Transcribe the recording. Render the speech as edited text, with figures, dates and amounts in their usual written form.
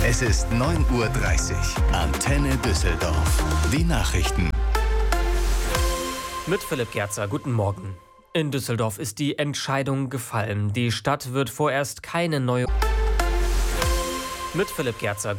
Es ist 9:30 Uhr. Antenne Düsseldorf. Die Nachrichten. Mit Philipp Gerzer, guten Morgen. In Düsseldorf ist die Entscheidung gefallen. Die Stadt wird vorerst keine neue... Mit Philipp Gerzer.